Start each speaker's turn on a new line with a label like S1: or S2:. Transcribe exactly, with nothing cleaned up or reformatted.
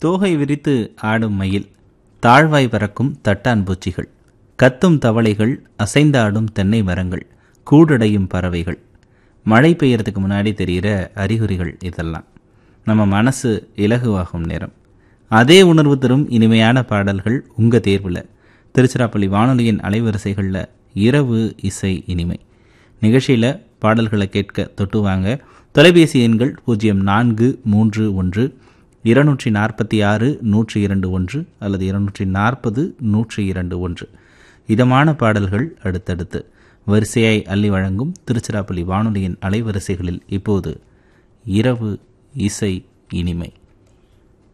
S1: தோகை விரித்து ஆடும் மயில், தாழ்வாய் பறக்கும் தட்டான் பூச்சிகள், கத்தும் தவளைகள், அசைந்தாடும் தென்னை மரங்கள், கூடடையும் பறவைகள், மழை பெய்யறதுக்கு முன்னாடி தெரிகிற அறிகுறிகள், இதெல்லாம் நம்ம மனசு இலகுவாகும் நேரம். அதே உணர்வு தரும் இனிமையான பாடல்கள் உங்கள் தேர்வில். திருச்சிராப்பள்ளி வானொலியின் அலைவரிசைகளில் இரவு இசை இனிமை நிகழ்ச்சியில் பாடல்களை கேட்க தொட்டு வாங்க. தொலைபேசி எண்கள் பூஜ்ஜியம் நான்கு மூன்று ஒன்று இருநூற்றி நாற்பத்தி ஆறு நூற்றி இரண்டு ஒன்று அல்லது இருநூற்றி நாற்பது நூற்றி இரண்டு ஒன்று. இதமான பாடல்கள் அடுத்தடுத்து வரிசையாய் அள்ளி வழங்கும் திருச்சிராப்பள்ளி வானொலியின் அலைவரிசைகளில் இப்போது இரவு இசை இனிமை.